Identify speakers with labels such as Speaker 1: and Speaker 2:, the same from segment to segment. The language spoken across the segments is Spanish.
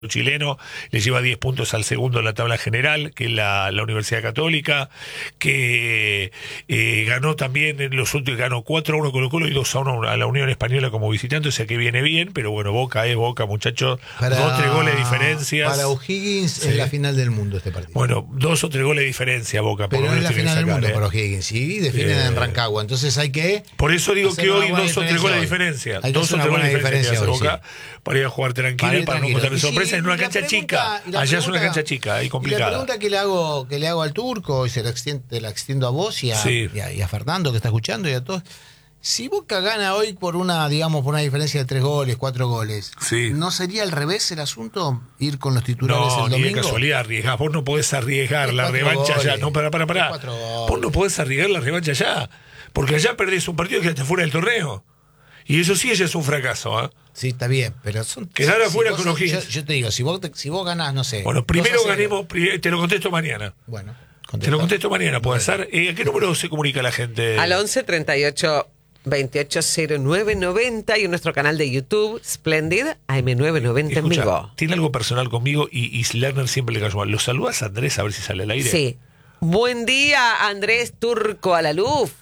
Speaker 1: chileno, le lleva 10 puntos al segundo en la tabla general, que es la Universidad Católica, que ganó también en los últimos, ganó 4-1 Colo-Colo y 2-1 a la Unión Española como visitante, o sea que viene bien, pero bueno, Boca es Boca, muchachos, 2 o 3 goles de diferencias.
Speaker 2: Para O'Higgins es la final del mundo este partido.
Speaker 1: Bueno, 2 o 3 goles de diferencia, Boca.
Speaker 2: Pero
Speaker 1: por
Speaker 2: es la final del mundo
Speaker 1: sacar,
Speaker 2: para O'Higgins, sí, definen en Rancagua, entonces hay que...
Speaker 1: Por eso digo que hoy 2 o 3 goles de diferencia.
Speaker 2: Hay
Speaker 1: 2 o 3 goles de diferencia
Speaker 2: hoy,
Speaker 1: Boca, para ir a jugar tranquilo y para no mostrar sorpresa en una cancha chica. Allá es una cancha chica, ahí complicada.
Speaker 2: Y la pregunta que le hago al Turco, y te la extiendo a vos y a Fernando que está escuchando y a todos. Si Boca gana hoy por una diferencia de 3 goles, 4 goles, ¿no sería al revés el asunto? Ir con los titulares el domingo.
Speaker 1: No, ni de casualidad arriesgás. Vos no podés arriesgar la revancha ya. No, pará. Vos no podés arriesgar la revancha ya. Porque allá perdés un partido que está fuera del torneo. Y eso sí ya es un fracaso, ¿eh?
Speaker 2: Sí, está bien, pero
Speaker 1: quedar afuera con O'Higgins.
Speaker 2: Yo te digo, si vos ganás, no sé.
Speaker 1: Bueno, primero ganemos, te lo contesto mañana.
Speaker 2: Bueno,
Speaker 1: te lo contesto mañana, puede ser. ¿A qué número se comunica la gente?
Speaker 3: Al 11 38 28 09 90 y en nuestro canal de YouTube, Splendid AM990 en vivo.
Speaker 1: Tiene algo personal conmigo y Lerner siempre le cayó mal. ¿Lo saludas a Andrés a ver si sale al aire?
Speaker 3: Sí. Buen día, Andrés Turco a la luz.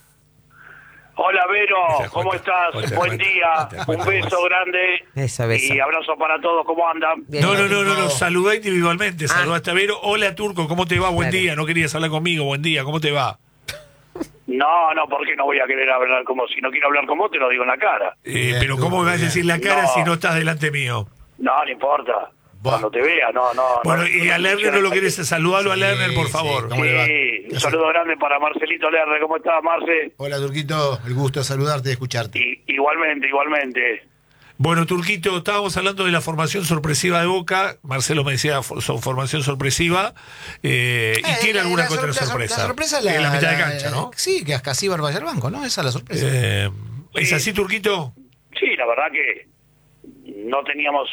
Speaker 4: Hola Vero, ¿cómo estás? Buen día, un beso grande y abrazo para todos, ¿cómo andan?
Speaker 1: No, saludá individualmente, saludaste a Vero. Hola Turco, ¿cómo te va? Buen día, no querías hablar conmigo, buen día, ¿cómo te va?
Speaker 4: No, ¿por qué no voy a querer hablar como si no quiero hablar con vos? Te lo digo en la cara.
Speaker 1: Pero ¿cómo me vas a decir la cara si no estás delante mío?
Speaker 4: No importa. Cuando te vea, no.
Speaker 1: Bueno, y a Lerner no lo querés saludarlo a Lerner, por favor.
Speaker 4: Sí, un saludo grande para Marcelito Lerner. ¿Cómo estás, Marce?
Speaker 2: Hola, Turquito. El gusto de saludarte y escucharte.
Speaker 4: Igualmente.
Speaker 1: Bueno, Turquito, estábamos hablando de la formación sorpresiva de Boca. Marcelo me decía formación sorpresiva. Y tiene alguna que otra sorpresa.
Speaker 2: La sorpresa
Speaker 1: en la mitad de cancha, ¿no?
Speaker 2: Sí, que Ascasíbar vaya al banco, ¿no? Esa es la sorpresa.
Speaker 1: ¿Es así, Turquito?
Speaker 4: Sí, la verdad que no teníamos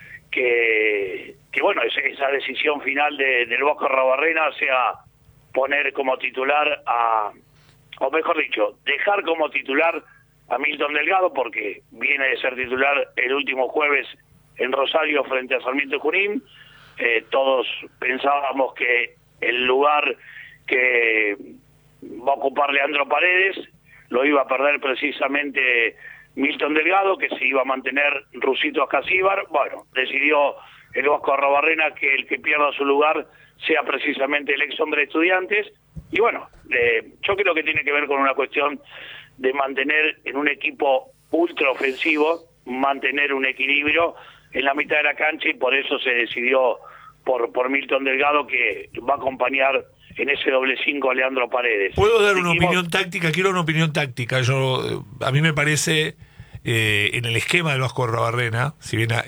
Speaker 4: que bueno, esa decisión final del Bosco Arrobarrena sea poner como titular o mejor dicho, dejar como titular a Milton Delgado, porque viene de ser titular el último jueves en Rosario frente a Sarmiento de Junín. Todos pensábamos que el lugar que va a ocupar Leandro Paredes lo iba a perder precisamente Milton Delgado, que se iba a mantener Rusito Ascasíbar. Bueno, decidió el Bosco Arrobarrena que el que pierda su lugar sea precisamente el ex hombre de Estudiantes. Y bueno, yo creo que tiene que ver con una cuestión de mantener en un equipo ultra ofensivo, mantener un equilibrio en la mitad de la cancha, y por eso se decidió por Milton Delgado, que va a acompañar en ese doble 5 a Leandro Paredes.
Speaker 1: ¿Puedo dar una opinión táctica? Quiero una opinión táctica. A mí me parece, en el esquema del Vasco Arrobarrena, si bien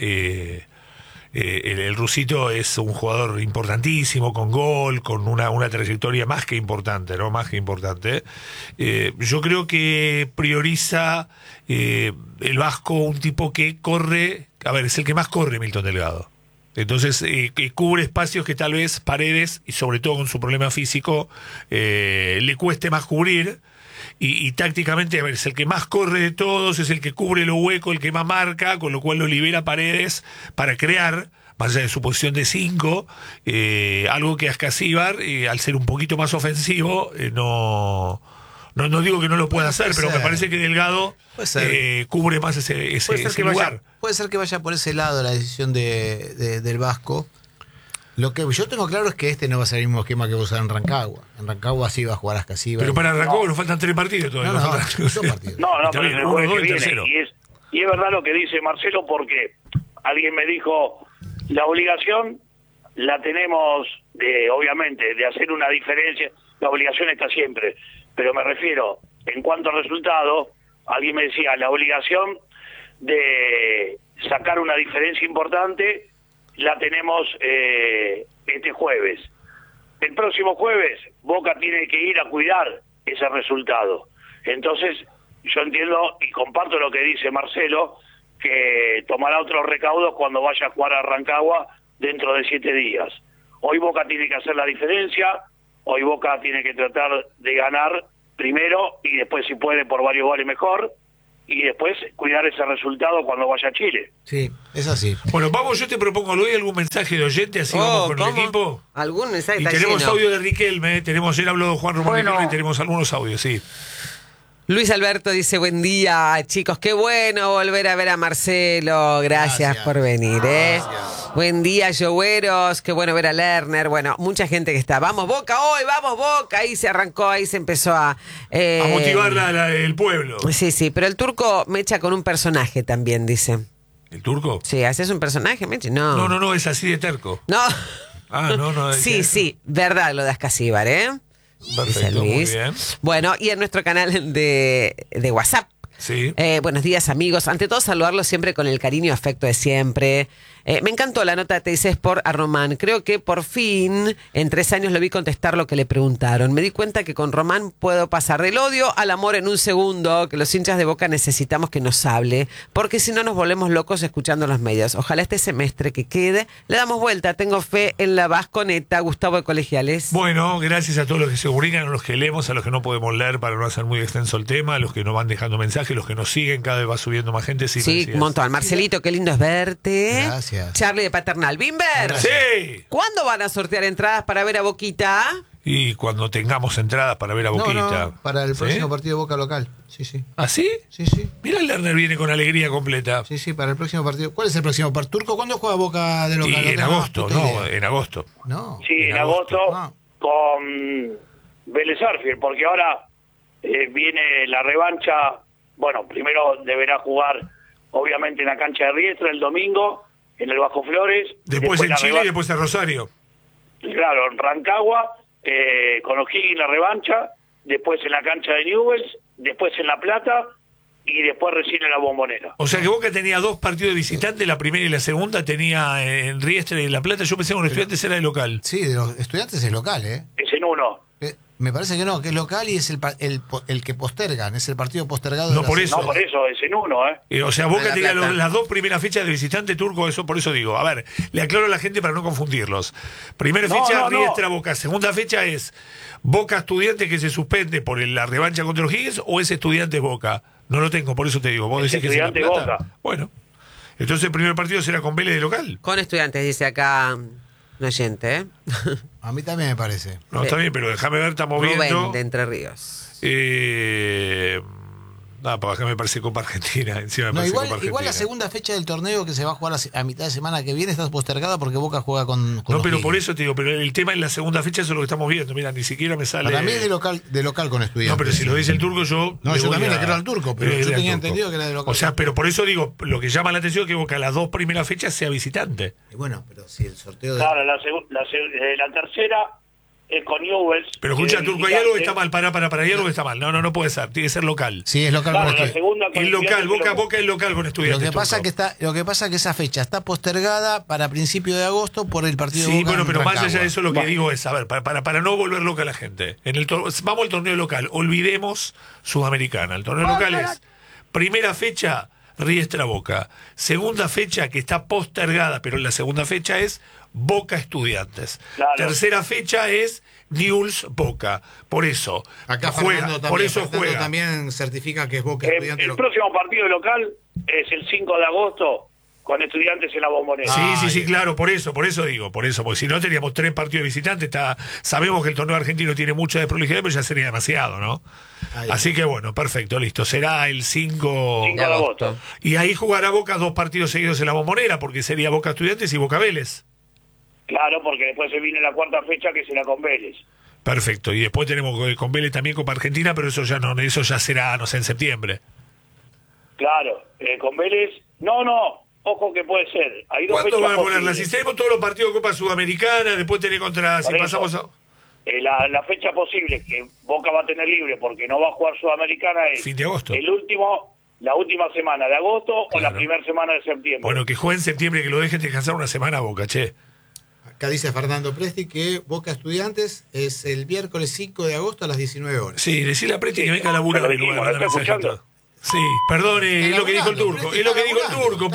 Speaker 1: el Rusito es un jugador importantísimo, con gol, con una trayectoria más que importante, ¿no? Más que importante. Yo creo que prioriza el Vasco un tipo que corre, es el que más corre, Milton Delgado. Entonces, que cubre espacios que tal vez Paredes, y sobre todo con su problema físico, le cueste más cubrir. Y tácticamente, es el que más corre de todos, es el que cubre lo hueco, el que más marca, con lo cual lo libera Paredes para crear, más allá de su posición de 5, algo que Ascasíbar, al ser un poquito más ofensivo, no digo que no lo pueda hacer, pero me parece que Delgado cubre más ese lugar.
Speaker 2: Puede ser que vaya por ese lado la decisión del Vasco. Lo que yo tengo claro es que no va a ser el mismo esquema que va a usar en Rancagua. En Rancagua sí va a jugar Ascasíbar.
Speaker 1: Pero para Rancagua nos faltan 3 partidos todavía.
Speaker 2: Dos partidos.
Speaker 4: Pero el jueves que viene. Y es verdad lo que dice Marcelo, porque alguien me dijo, la obligación la tenemos obviamente, de hacer una diferencia. La obligación está siempre. Pero me refiero, en cuanto al resultado, alguien me decía, la obligación de sacar una diferencia importante la tenemos este jueves. El próximo jueves Boca tiene que ir a cuidar ese resultado. Entonces yo entiendo y comparto lo que dice Marcelo, que tomará otros recaudos cuando vaya a jugar a Rancagua dentro de 7 días. Hoy Boca tiene que hacer la diferencia, hoy Boca tiene que tratar de ganar primero y después, si puede, por varios goles mejor. y después cuidar ese resultado cuando vaya a Chile.
Speaker 2: Sí, es así.
Speaker 1: Bueno, vamos, yo te propongo, ¿le doy algún mensaje de oyente? Así vamos con el equipo.
Speaker 3: ¿Algún mensaje?
Speaker 1: Y tenemos audio de Riquelme, ayer habló Juan Román Riquelme y tenemos algunos audios, sí.
Speaker 3: Luis Alberto dice, buen día, chicos, qué bueno volver a ver a Marcelo. Gracias por venir, Buen día, Jogueros, qué bueno ver a Lerner. Bueno, mucha gente que está. Vamos Boca hoy, vamos Boca. Ahí se arrancó, ahí se empezó a
Speaker 1: motivar el pueblo.
Speaker 3: Sí, pero el Turco me echa con un personaje también, dice.
Speaker 1: ¿El Turco?
Speaker 3: Sí, ¿haces un personaje, Meche? No.
Speaker 1: No, es así de terco.
Speaker 3: No.
Speaker 1: No.
Speaker 3: Sí, verdad lo de Ascasíbar,
Speaker 1: Perfecto, muy bien.
Speaker 3: Bueno, y en nuestro canal de WhatsApp.
Speaker 1: Sí.
Speaker 3: Buenos días, amigos. Ante todo, saludarlos siempre con el cariño y afecto de siempre. Me encantó la nota de TIC Sport a Román. Creo que por fin, en 3 años, lo vi contestar lo que le preguntaron. Me di cuenta que con Román puedo pasar del odio al amor en un segundo, que los hinchas de Boca necesitamos que nos hable, porque si no nos volvemos locos escuchando los medios. Ojalá este semestre que quede le damos vuelta. Tengo fe en la Vasconeta. Gustavo de Colegiales.
Speaker 1: Bueno, gracias a todos los que se comunican, a los que leemos, a los que no podemos leer para no hacer muy extenso el tema, a los que nos van dejando mensajes, los que nos siguen, cada vez va subiendo más gente.
Speaker 3: Sí, un montón. Marcelito, qué lindo es verte.
Speaker 2: Gracias.
Speaker 3: Charlie de Paternal. Bimber.
Speaker 1: Sí.
Speaker 3: ¿Cuándo van a sortear entradas para ver a Boquita?
Speaker 1: Y cuando tengamos entradas para ver a Boquita.
Speaker 2: No, para el próximo partido de Boca local. Sí.
Speaker 1: ¿Ah, sí?
Speaker 2: Sí.
Speaker 1: Mira, el Lerner viene con alegría completa.
Speaker 2: Sí, para el próximo partido. ¿Cuál es el próximo partido? ¿Turco cuándo juega Boca de local?
Speaker 1: Y en agosto, en agosto.
Speaker 2: No.
Speaker 4: Sí, en agosto con Vélez Sarsfield, porque ahora viene la revancha. Bueno, primero deberá jugar, obviamente, en la cancha de Riestra el domingo, en el Bajo Flores.
Speaker 1: Después en Chile y después en Rosario.
Speaker 4: Claro, en Rancagua, con O'Higgins la revancha, después en la cancha de Newell's, después en La Plata y después recién en la Bombonera.
Speaker 1: O sea que Boca tenía 2 partidos de visitante, la primera y la segunda tenía en Riestra y en La Plata. Yo pensé que con los Estudiantes era de local.
Speaker 2: Sí, de los Estudiantes es local,
Speaker 4: Es en uno.
Speaker 2: Me parece que no, que es local y es el que postergan, es el partido postergado.
Speaker 1: No, por eso.
Speaker 4: No, por eso, es en uno,
Speaker 1: O sea, Boca tenía las 2 primeras fechas de visitante, Turco, eso por eso digo. A ver, le aclaro a la gente para no confundirlos. Primera fecha, Riestra, Boca. Segunda fecha es Boca Estudiantes, que se suspende por la revancha contra los Higgins, o es Estudiantes Boca. No lo tengo, por eso te digo. Vos decís que es
Speaker 4: Estudiantes Boca.
Speaker 1: Bueno, entonces el primer partido será con Vélez de local.
Speaker 3: Con Estudiantes, dice acá un oyente,
Speaker 2: A mí también me parece.
Speaker 1: No, está bien, pero déjame ver, estamos
Speaker 3: Rubén,
Speaker 1: viendo.
Speaker 3: de Entre Ríos.
Speaker 1: Para acá me parece Copa Argentina. Encima me
Speaker 2: igual la segunda fecha del torneo que se va a jugar a mitad de semana que viene está postergada porque Boca juega con
Speaker 1: no, pero Higgins. Por eso te digo, pero el tema en la segunda fecha eso es lo que estamos viendo. Mira, ni siquiera me sale.
Speaker 2: Para mí es de local con Estudiantes.
Speaker 1: No, pero si lo dice el Turco, yo.
Speaker 2: No, yo también le creo al Turco, pero yo tenía entendido que era de local.
Speaker 1: O sea, pero por eso digo, lo que llama la atención es que Boca las 2 primeras fechas sea visitante.
Speaker 2: Y bueno, pero si el sorteo de.
Speaker 4: Claro, la tercera es con Newell's.
Speaker 1: Pero escucha, Turco, hay algo que está mal, para, hay algo que está mal. No puede ser, tiene que ser local.
Speaker 2: Sí, es local.
Speaker 4: Claro, la segunda
Speaker 1: es local, Boca es local con Estudiantes.
Speaker 2: Lo que pasa es que esa fecha está postergada para principio de agosto por el partido de
Speaker 1: Boca.
Speaker 2: Sí,
Speaker 1: bueno, pero más allá de eso lo que digo es, a ver, para no volver loca a la gente. Vamos al torneo local, olvidemos Sudamericana. El torneo local es primera fecha Riestra Boca. Segunda fecha que está postergada, pero la segunda fecha es Boca Estudiantes. Claro. Tercera fecha es Newell's Boca. Por eso
Speaker 2: acá
Speaker 1: juega.
Speaker 2: También,
Speaker 1: por eso juega.
Speaker 2: También certifica que es Boca Estudiantes.
Speaker 4: El próximo partido local es el 5 de agosto con Estudiantes en la Bombonera.
Speaker 1: Sí, claro, por eso digo, porque si no teníamos 3 partidos de visitantes, sabemos que el torneo argentino tiene mucha desprolijidad, pero ya sería demasiado, ¿no? Así que bueno, perfecto, listo, será el 5
Speaker 4: de agosto.
Speaker 1: Y ahí jugará Boca 2 partidos seguidos en la Bombonera, porque sería Boca Estudiantes y Boca Vélez.
Speaker 4: Claro, porque después se viene la cuarta fecha que será con Vélez.
Speaker 1: Perfecto, y después tenemos con Vélez también Copa Argentina, pero eso ya será, no sé, en septiembre.
Speaker 4: Claro, con Vélez, ojo que puede ser. Hay 2
Speaker 1: ¿Cuándo
Speaker 4: fechas
Speaker 1: van a ponerla?
Speaker 4: posibles.
Speaker 1: Si tenemos todos los partidos de Copa Sudamericana, después tenés contra, si pasamos a...
Speaker 4: La fecha posible que Boca va a tener libre porque no va a jugar Sudamericana es
Speaker 1: fin de agosto.
Speaker 4: La última semana de agosto, claro, o la primera semana de septiembre.
Speaker 1: Bueno, que juegue en septiembre, que lo dejen descansar una semana a Boca, che.
Speaker 2: Acá dice Fernando Presti que Boca Estudiantes es el miércoles 5 de agosto a las 19 horas.
Speaker 1: Sí, decirle a Presti que venga a laburar.
Speaker 4: ¿Está escuchando?
Speaker 1: Sí, perdón, es lo que dijo el Turco. Es lo que dijo el Turco.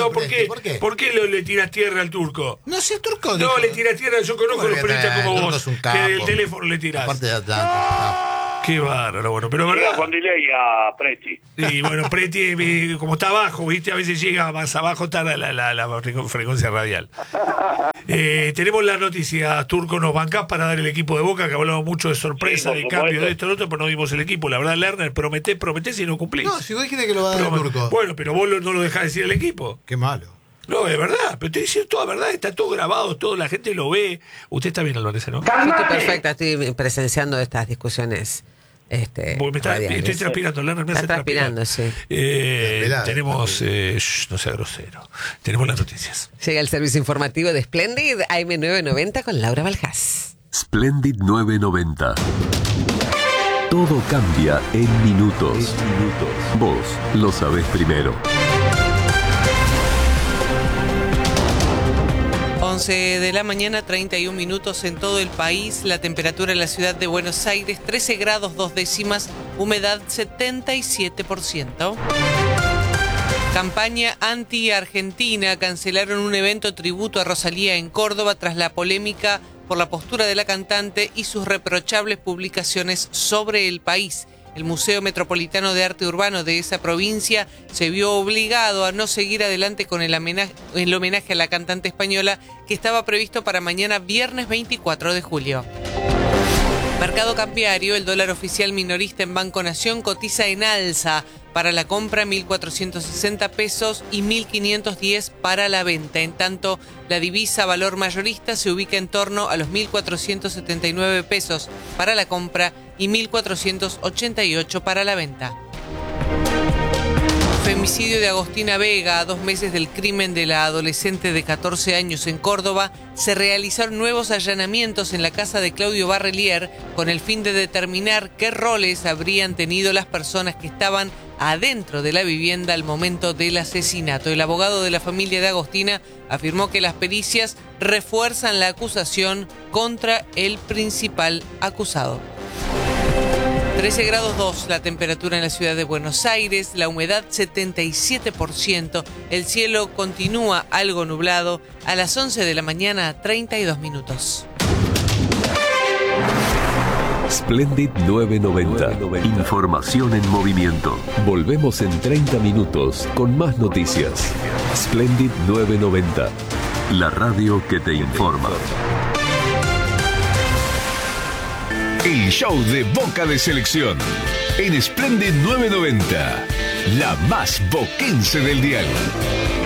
Speaker 1: ¿Por qué le tiras tierra al Turco?
Speaker 2: No sé, el Turco.
Speaker 1: No, le tiras tierra. Yo conozco a los periodistas como vos, que del teléfono le tirás.
Speaker 2: Aparte de Atlanta.
Speaker 1: Qué bárbaro, bueno, pero
Speaker 4: llega
Speaker 1: verdad.
Speaker 4: con delay a Presti.
Speaker 1: Y bueno, Preti, como está abajo, ¿viste? A veces llega más abajo, está la frecuencia radial. Tenemos las noticias, Turco, nos bancás para dar el equipo de Boca, que hablamos mucho de sorpresa,
Speaker 4: Sí,
Speaker 1: de
Speaker 4: supuesto.
Speaker 1: cambio, de esto, de otro, pero no dimos el equipo. La verdad, Lerner, prometés y no cumplís.
Speaker 2: No, si vos dijiste que lo va a dar el Turco.
Speaker 1: Bueno, pero vos no lo dejás decir el equipo.
Speaker 2: Qué malo.
Speaker 1: No, es verdad, pero estoy diciendo toda verdad, está todo grabado, todo, la gente lo ve. Usted está bien, Álvarez, ¿no?
Speaker 3: Yo estoy perfecta, estoy presenciando estas discusiones.
Speaker 1: Estoy transpirando, Lerner me hace
Speaker 3: transpirando,
Speaker 1: transpirar.
Speaker 3: sí.
Speaker 1: Tenemos, no sea grosero, tenemos las noticias.
Speaker 3: Llega el servicio informativo de Splendid AM990 con Laura Baljás.
Speaker 5: Splendid 990. Todo cambia en minutos. Vos lo sabés primero.
Speaker 6: 11 de la mañana, 31 minutos en todo el país. La temperatura en la ciudad de Buenos Aires, 13 grados 2 décimas, humedad 77%. Campaña anti-Argentina. Cancelaron un evento tributo a Rosalía en Córdoba tras la polémica por la postura de la cantante y sus reprochables publicaciones sobre el país. El Museo Metropolitano de Arte Urbano de esa provincia se vio obligado a no seguir adelante con el homenaje a la cantante española que estaba previsto para mañana viernes 24 de julio. Mercado cambiario, el dólar oficial minorista en Banco Nación cotiza en alza. Para la compra 1.460 pesos y 1.510 para la venta. En tanto, la divisa valor mayorista se ubica en torno a los 1.479 pesos para la compra y 1.488 para la venta. Femicidio de Agostina Vega. A 2 meses del crimen de la adolescente de 14 años en Córdoba, se realizaron nuevos allanamientos en la casa de Claudio Barrelier con el fin de determinar qué roles habrían tenido las personas que estaban adentro de la vivienda al momento del asesinato. El abogado de la familia de Agostina afirmó que las pericias refuerzan la acusación contra el principal acusado. 13 grados 2 la temperatura en la ciudad de Buenos Aires, la humedad 77%, el cielo continúa algo nublado. A las 11 de la mañana, 32 minutos.
Speaker 5: Splendid 990. Información en movimiento. Volvemos en 30 minutos con más noticias. Splendid 990. La radio que te informa.
Speaker 7: El show de Boca de Selección en Splendid 990, la más boquense del dial.